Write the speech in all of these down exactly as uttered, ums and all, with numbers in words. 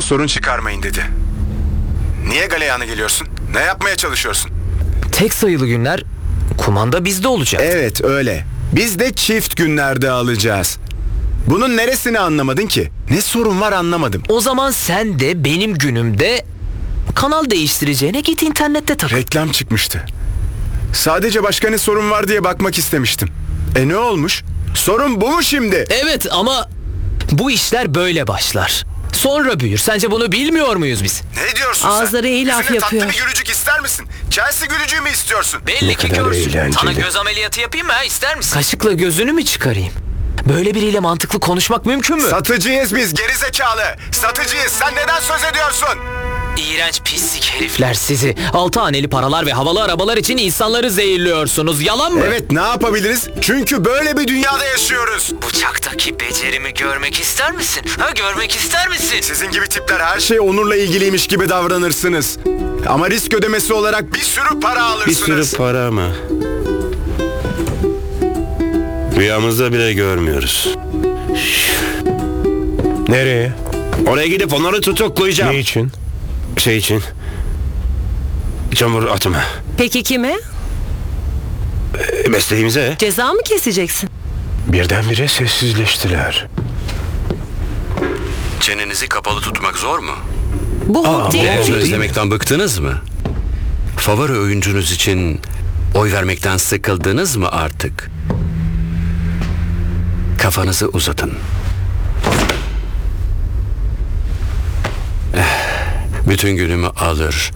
sorun çıkarmayın dedi. Niye galeyana geliyorsun? Ne yapmaya çalışıyorsun? Tek sayılı günler kumanda bizde olacak. Evet öyle. Biz de çift günlerde alacağız. Bunun neresini anlamadın ki? Ne sorun var anlamadım. O zaman sen de benim günümde kanal değiştireceğine git internette tak. Reklam çıkmıştı. Sadece başka ne sorun var diye bakmak istemiştim. E ne olmuş? Sorun bu mu şimdi? Evet ama bu işler böyle başlar. Sonra büyür. Sence bunu bilmiyor muyuz biz? Ne diyorsun Ağızları sen? iyi laf Yüzüne yapıyor. tatlı bir gülücük ister misin? Chelsea gülücüğü mü istiyorsun? Belli ki görsün. Sana göz ameliyatı yapayım mı ha, ister misin? Kaşıkla gözünü mü çıkarayım? Böyle biriyle mantıklı konuşmak mümkün mü? Satıcıyız biz gerizekalı. Satıcıyız. Sen neden söz ediyorsun? İğrenç pislik herifler sizi. Altı haneli paralar ve havalı arabalar için insanları zehirliyorsunuz. Yalan mı? Evet, ne yapabiliriz? Çünkü böyle bir dünyada yaşıyoruz. Bıçaktaki becerimi görmek ister misin? Ha, görmek ister misin? Sizin gibi tipler her şey onurla ilgiliymiş gibi davranırsınız. Ama risk ödemesi olarak bir sürü para Bir alırsınız. sürü para mı? Rüyamızda bile görmüyoruz. Nereye? Oraya gidip onları tutuklayacağım. Ne için? Şey için. Çamur atma. Peki kime? E, mesleğimize. Ceza mı keseceksin? Birdenbire sessizleştiler. Çenenizi kapalı tutmak zor mu? Bu Aa, değil. bu- Televizyon izlemekten bıktınız mı? Favori oyuncunuz için oy vermekten sıkıldınız mı artık? Kafanızı uzatın. Eh, Bütün günümü alır.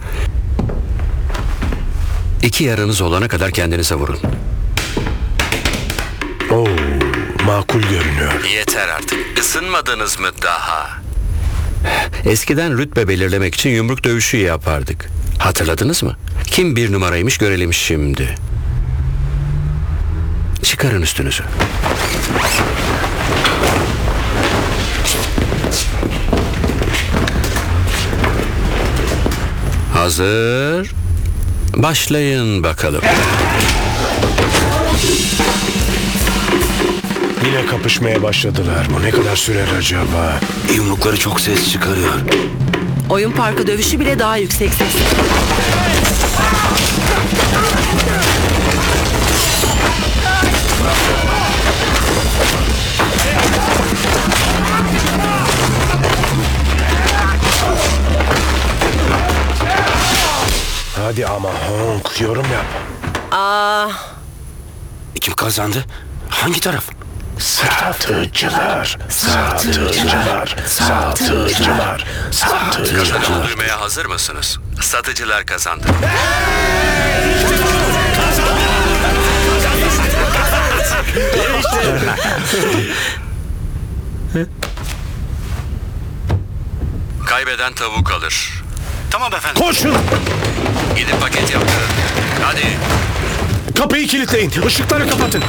İki yarınız olana kadar kendinize vurun. Oo, makul görünüyor. Yeter artık. Isınmadınız mı daha? Eskiden rütbe belirlemek için yumruk dövüşü yapardık. Hatırladınız mı? Kim bir numaraymış görelim şimdi. Çıkarın üstünüzü. Hazır. Başlayın bakalım. Yine kapışmaya başladılar. Bu ne kadar sürer acaba? Yumrukları çok ses çıkarıyor. Oyun parkı dövüşü bile daha yüksek ses. Hadi ama Honk, yorum yap. Aa, Kim kazandı? Hangi taraf? Satıcılar, satıcılar, satıcılar, satıcılar. Kazananı duymaya hazır mısınız? Satıcılar kazandı. Kaybeden tavuk alır. Tamam efendim. Koşun! Gidip paket yaptırın. Hadi. Kapıyı kilitleyin, ışıkları kapatın.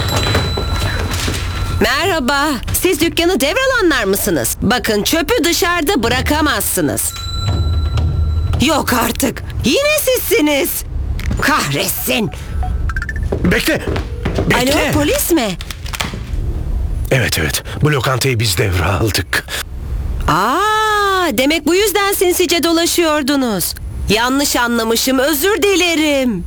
merhaba. Siz dükkanı devralanlar mısınız? Bakın, çöpü dışarıda bırakamazsınız. Yok artık. Yine sizsiniz. Kahretsin. Bekle! Bekle! Alo, polis mi? Evet evet, bu lokantayı biz devraldık. Aa, demek bu yüzden sinsice dolaşıyordunuz. Yanlış anlamışım, özür dilerim.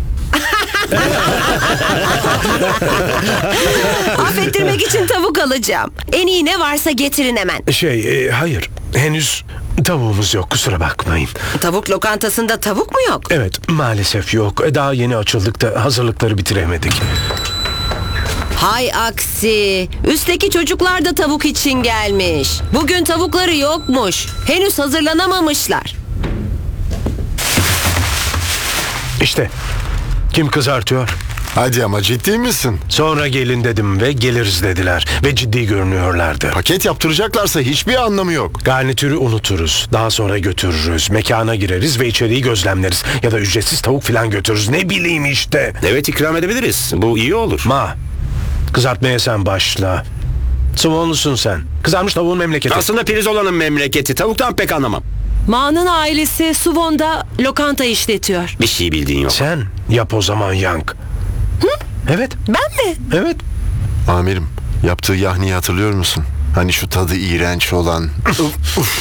Affettirmek için tavuk alacağım. En iyi ne varsa getirin hemen. Şey, e, hayır, henüz tavuğumuz yok, kusura bakmayın. Tavuk lokantasında tavuk mu yok? Evet, maalesef yok. Daha yeni açıldık da hazırlıkları bitiremedik. Hay aksi. Üstteki çocuklar da tavuk için gelmiş. Bugün tavukları yokmuş. Henüz hazırlanamamışlar. İşte, kim kızartıyor? Hadi ama ciddi misin? Sonra gelin dedim ve geliriz dediler. Ve ciddi görünüyorlardı. Paket yaptıracaklarsa hiçbir anlamı yok. Garnitürü unuturuz. Daha sonra götürürüz. Mekana gireriz ve içeriği gözlemleriz. Ya da ücretsiz tavuk falan götürürüz. Ne bileyim işte. Evet, ikram edebiliriz. Bu iyi olur. Ma, kızartmaya sen başla. Sıvonlusun sen. Kızarmış tavuğun memleketi. Aslında Pirzola'nın memleketi. Tavuktan pek anlamam. Ma'nın ailesi Suvon'da lokanta işletiyor. Bir şey bildiğin yok. Sen yap o zaman Yank. Evet. Ben mi? Evet. Amirim, yaptığı yahniyi hatırlıyor musun? Hani şu tadı iğrenç olan. Uf, uf.